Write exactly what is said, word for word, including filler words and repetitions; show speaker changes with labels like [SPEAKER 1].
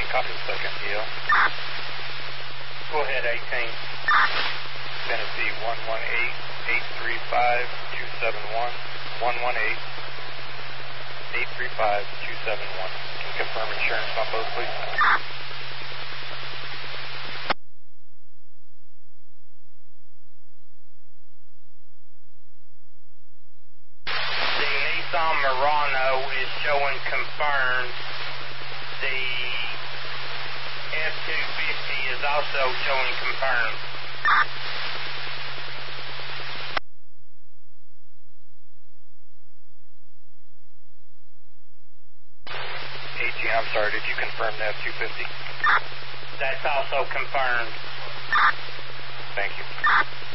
[SPEAKER 1] Copy the second deal.
[SPEAKER 2] Go ahead, eighteen.
[SPEAKER 1] Tennessee one one eight, eight three five, two seven one. one one eight, eight three five, two seven one. Can you confirm insurance on both, please?
[SPEAKER 2] The Nissan Murano is showing confirmed. The F two fifty is also showing confirmed.
[SPEAKER 1] eighteen, I'm sorry, did you confirm the F two fifty?
[SPEAKER 2] That's also confirmed.
[SPEAKER 1] Thank you.